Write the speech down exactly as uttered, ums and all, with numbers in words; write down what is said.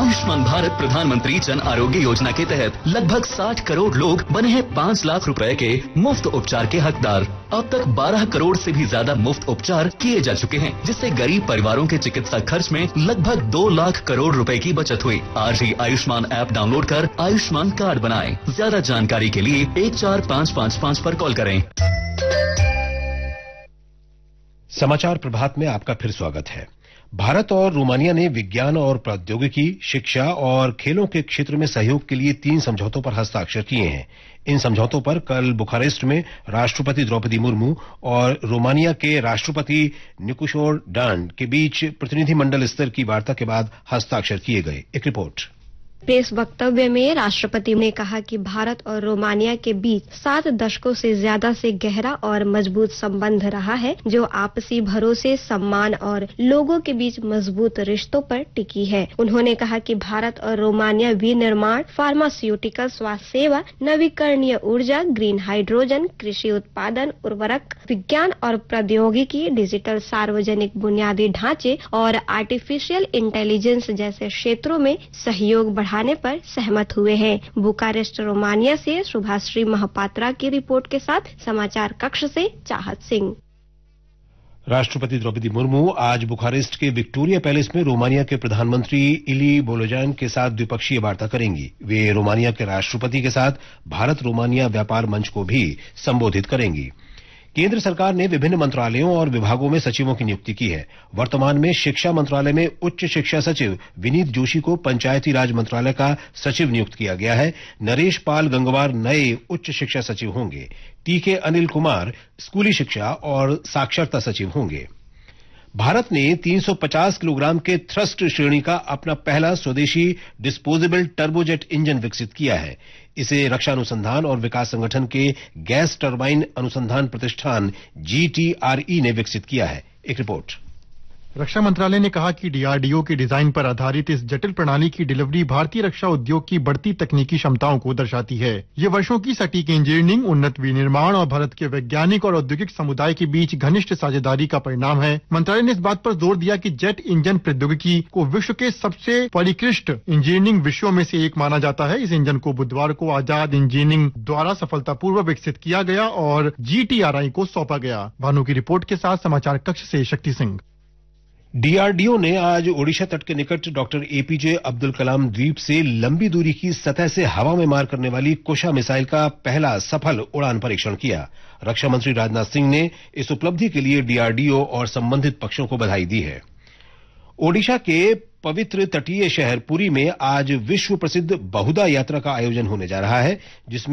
आयुष्मान भारत प्रधानमंत्री जन आरोग्य योजना के तहत लगभग साठ करोड़ लोग बने हैं पाँच लाख रुपए के मुफ्त उपचार के हकदार। अब तक बारह करोड़ से भी ज्यादा मुफ्त उपचार किए जा चुके हैं, जिससे गरीब परिवारों के चिकित्सा खर्च में लगभग दो लाख करोड़ रुपए की बचत हुई। आज ही आयुष्मान ऐप डाउनलोड कर आयुष्मान कार्ड बनाएं। ज्यादा जानकारी के लिए एक चार पाँच पाँच पाँच पर कॉल करें। समाचार प्रभात में आपका फिर स्वागत है। भारत और रोमानिया ने विज्ञान और प्रौद्योगिकी, शिक्षा और खेलों के क्षेत्र में सहयोग के लिए तीन समझौतों पर हस्ताक्षर किए हैं। इन समझौतों पर कल बुखारेस्ट में राष्ट्रपति द्रौपदी मुर्मू और रोमानिया के राष्ट्रपति निकोशोर डान के बीच प्रतिनिधिमंडल स्तर की वार्ता के बाद हस्ताक्षर किए गए। एक रिपोर्ट। प्रेस वक्तव्य में राष्ट्रपति ने कहा कि भारत और रोमानिया के बीच सात दशकों से ज्यादा से गहरा और मजबूत संबंध रहा है, जो आपसी भरोसे, सम्मान और लोगों के बीच मजबूत रिश्तों पर टिकी है। उन्होंने कहा कि भारत और रोमानिया विनिर्माण, फार्मास्यूटिकल, स्वास्थ्य सेवा, नवीकरणीय ऊर्जा, ग्रीन हाइड्रोजन, कृषि उत्पादन, उर्वरक, विज्ञान और प्रौद्योगिकी, डिजिटल सार्वजनिक बुनियादी ढांचे और आर्टिफिशियल इंटेलिजेंस जैसे क्षेत्रों में सहयोग बढ़ाने पर सहमत हुए हैं। बुखारेस्ट, रोमानिया से शुभाश्री महापात्रा की रिपोर्ट के साथ समाचार कक्ष से चाहत सिंह। राष्ट्रपति द्रौपदी मुर्मू आज बुखारेस्ट के विक्टोरिया पैलेस में रोमानिया के प्रधानमंत्री इली बोलोजान के साथ द्विपक्षीय वार्ता करेंगी। वे रोमानिया के राष्ट्रपति के साथ भारत रोमानिया व्यापार मंच को भी संबोधित करेंगी। केंद्र सरकार ने विभिन्न मंत्रालयों और विभागों में सचिवों की नियुक्ति की है। वर्तमान में शिक्षा मंत्रालय में उच्च शिक्षा सचिव विनीत जोशी को पंचायती राज मंत्रालय का सचिव नियुक्त किया गया है। नरेश पाल गंगवार नए उच्च शिक्षा सचिव होंगे। टीके अनिल कुमार स्कूली शिक्षा और साक्षरता सचिव होंगे। भारत ने तीन सौ पचास किलोग्राम के थ्रस्ट श्रेणी का अपना पहला स्वदेशी डिस्पोजेबल टर्बोजेट इंजन विकसित किया है। इसे रक्षा अनुसंधान और विकास संगठन के गैस टरबाइन अनुसंधान प्रतिष्ठान जीटीआरई ने विकसित किया है। एक रिपोर्ट। रक्षा मंत्रालय ने कहा कि डीआरडीओ के डिजाइन पर आधारित इस जटिल प्रणाली की डिलीवरी भारतीय रक्षा उद्योग की बढ़ती तकनीकी क्षमताओं को दर्शाती है। ये वर्षों की सटीक इंजीनियरिंग, उन्नत विनिर्माण और भारत के वैज्ञानिक और औद्योगिक समुदाय के बीच घनिष्ठ साझेदारी का परिणाम है। मंत्रालय ने इस बात पर जोर दिया कि जेट इंजन प्रौद्योगिकी को विश्व के सबसे परिष्कृत इंजीनियरिंग विषयों में से एक माना जाता है। इस इंजन को बुधवार को आजाद इंजीनियरिंग द्वारा सफलतापूर्वक विकसित किया गया और जीटीआरआई को सौंपा गया। भानु की रिपोर्ट के साथ समाचार कक्ष से शक्ति सिंह। डीआरडीओ ने आज ओडिशा तट के निकट डॉक्टर एपीजे अब्दुल कलाम द्वीप से लंबी दूरी की सतह से हवा में मार करने वाली कुशा मिसाइल का पहला सफल उड़ान परीक्षण किया। रक्षा मंत्री राजनाथ सिंह ने इस उपलब्धि के लिए डीआरडीओ और संबंधित पक्षों को बधाई दी है। ओडिशा के पवित्र तटीय शहर पुरी में आज विश्व प्रसिद्ध बहुदा यात्रा का आयोजन होने जा रहा है, जिसमें